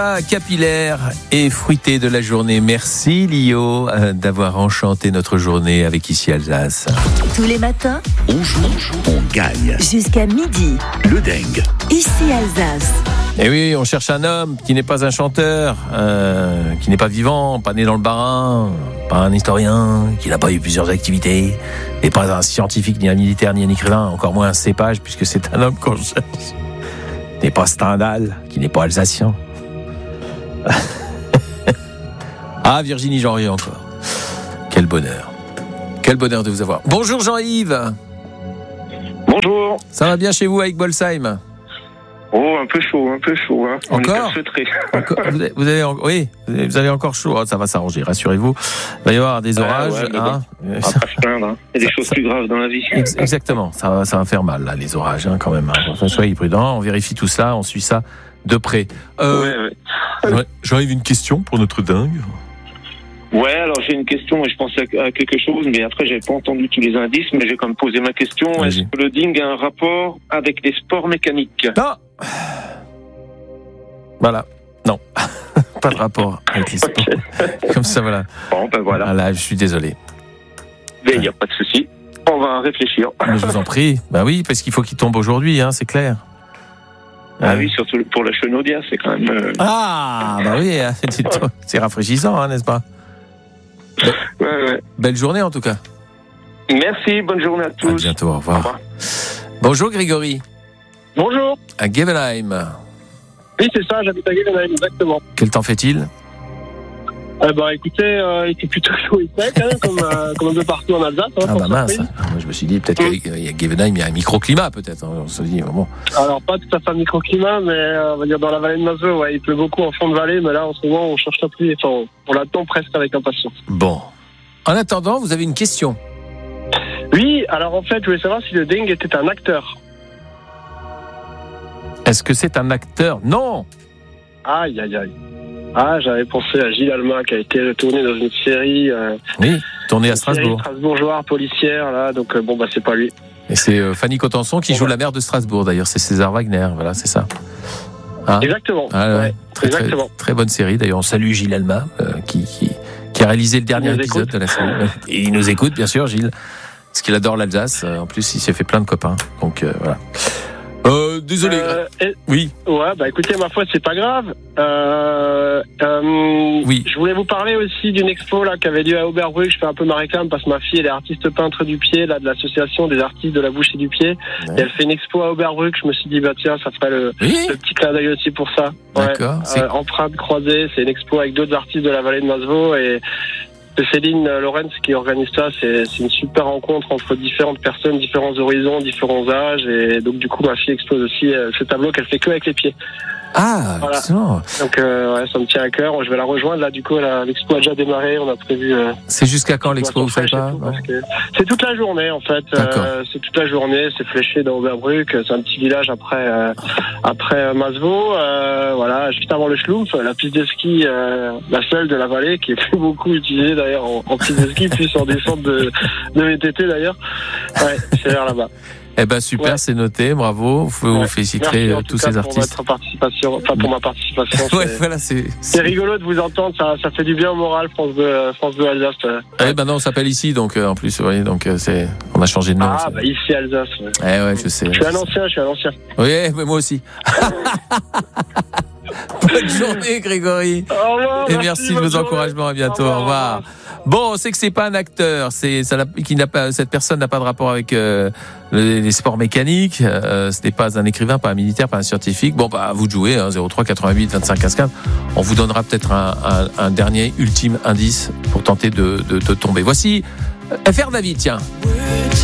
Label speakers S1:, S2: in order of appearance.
S1: Capillaire et fruité de la journée. Merci Lio d'avoir enchanté notre journée avec Ici Alsace.
S2: Tous les matins,
S3: On joue, on gagne.
S2: jusqu'à midi.
S3: Le dingue.
S2: Ici Alsace.
S1: Et oui, on cherche un homme qui n'est pas un chanteur, qui n'est pas vivant, pas né dans le Bas-Rhin, pas un historien, qui n'a pas eu plusieurs activités, n'est pas un scientifique, ni un militaire, ni un écrivain, encore moins un cépage, puisque c'est un homme qu'on cherche. N'est pas Stendhal, qui n'est pas alsacien. Ah, Virginie Jean-Rieux encore. Quel bonheur. Quel bonheur de vous avoir. Bonjour Jean-Yves.
S4: Bonjour.
S1: Ça va bien chez vous avec Bolsheim?
S4: Oh, un peu chaud. Hein. On
S1: Encore
S4: est calfeutré.
S1: Vous avez encore chaud. Oh, ça va s'arranger, rassurez-vous. Il va y avoir des orages.
S4: Ouais, on va pas se plaindre. Hein. Il y a des choses plus graves dans la vie.
S1: Exactement. Ça va faire mal, là, les orages, hein, quand même. Enfin, soyez prudents. On vérifie tout ça. On suit ça de près. Jean-Yves, une question pour notre dingue.
S4: Ouais, alors j'ai une question et je pensais à quelque chose, mais après j'avais pas entendu tous les indices, mais j'ai quand même posé ma question.
S1: Vas-y.
S4: Est-ce que le dingue a un rapport avec les sports mécaniques?
S1: Non. Voilà. Non. Pas de rapport avec les sports. Comme ça, voilà.
S4: Bon, ben voilà.
S1: Ah là, je suis désolé.
S4: Mais il n'y a pas de souci. On va réfléchir.
S1: Mais je vous en prie. Bah oui, parce qu'il faut qu'il tombe aujourd'hui, hein, c'est clair.
S4: Ah oui, surtout pour la Chenaudière, c'est quand même...
S1: Ah, bah oui, c'est rafraîchissant, hein, n'est-ce pas?
S4: Ouais.
S1: Belle journée, en tout cas.
S4: Merci, bonne journée à tous.
S1: À bientôt, au revoir.
S4: Au revoir.
S1: Bonjour Grégory,
S5: Bonjour.
S1: à Gevenheim.
S5: Oui, c'est ça, j'habite à Guévenheim, exactement.
S1: Quel temps fait-il?
S5: Écoutez, il était plutôt chaud et sec, hein, comme un peu partout en Alsace. Hein,
S1: Ah bah mince,
S5: surprise.
S1: moi, je me suis dit peut-être qu'à Gevenheim, il y a un microclimat peut-être. On se dit, bon.
S5: Alors, pas tout à fait un microclimat, mais on va dire dans la vallée de Maseux, ouais, il pleut beaucoup en fond de vallée, mais là, en ce moment, on cherche la pluie, enfin, on l'attend presque avec impatience.
S1: Bon. En attendant, vous avez une question.
S5: Oui, alors en fait, je voulais savoir si le dingue était un acteur.
S1: Est-ce que c'est un acteur? Non.
S5: Aïe. Ah, j'avais pensé à Gilles Alma, qui a été tourné dans une série...
S1: Oui, tourné à
S5: une série
S1: Strasbourg.
S5: strasbourgeoise, policière, là, donc c'est pas lui.
S1: Et c'est Fanny Cotenson qui joue la maire de Strasbourg d'ailleurs, c'est César Wagner, voilà, c'est ça. Hein?
S5: Exactement.
S1: Ah, ouais. Très
S5: Exactement.
S1: bonne série d'ailleurs. On salue Gilles Alma qui a réalisé le dernier épisode de la série. Et il nous écoute bien sûr, Gilles, parce qu'il adore l'Alsace. En plus, il s'est fait plein de copains. Donc voilà. Désolé. Oui.
S5: Ouais, écoutez, ma foi, c'est pas grave.
S1: Oui.
S5: Je voulais vous parler aussi d'une expo là qui avait lieu à Oberbrück. Je fais un peu ma réclame parce que ma fille elle est artiste peintre du pied là de l'association des artistes de la bouche et du pied.
S1: Ouais.
S5: Et elle fait une expo à Oberbrück. Je me suis dit tiens, ça ferait le petit clin d'œil aussi pour ça.
S1: D'accord.
S5: Ouais. Empreinte croisée, c'est une expo avec d'autres artistes de la vallée de Masevaux et c'est Céline Lorenz qui organise ça. C'est une super rencontre entre différentes personnes, différents horizons, différents âges. Et donc, du coup, ma fille expose aussi ce tableau qu'elle fait que avec les pieds.
S1: Ah,
S5: voilà.
S1: excellent.
S5: Donc, ça me tient à cœur. Je vais la rejoindre. Là, du coup, l'expo a déjà démarré. On a prévu...
S1: C'est jusqu'à quand l'expo, vous savez pas?
S5: C'est toute la journée, en fait. C'est toute la journée. C'est fléché dans Oberbrück. C'est un petit village après Masevaux. Voilà, juste avant le Schlumpf, la piste de ski, la seule de la vallée, qui est plus beaucoup utilisée d'ailleurs en piste de ski, plus en descente de VTT d'ailleurs. Ouais, c'est vers là-bas.
S1: Eh ben super, c'est noté, bravo. Vous féliciterez tous ces artistes.
S5: Pour ma participation.
S1: Ouais, voilà,
S5: c'est rigolo de vous entendre, ça fait du bien au moral, France 2 Alsace.
S1: Eh ben non, on s'appelle ici, donc en plus, vous voyez, donc on a changé de nom.
S5: Ah, ici Alsace. Ouais.
S1: Ouais, je sais.
S5: Je suis un ancien.
S1: Oui, mais moi aussi. Bonne journée, Grégory.
S5: Au revoir,
S1: et merci de vos encouragements. À bientôt. Au revoir. Bon, on sait que c'est pas un acteur. Cette personne n'a pas de rapport avec les sports mécaniques. Ce n'est pas un écrivain, pas un militaire, pas un scientifique. Bon, à vous de jouer. 03 88 25 15 15. On vous donnera peut-être un dernier ultime indice pour tenter de tomber. Voici FR David. Tiens.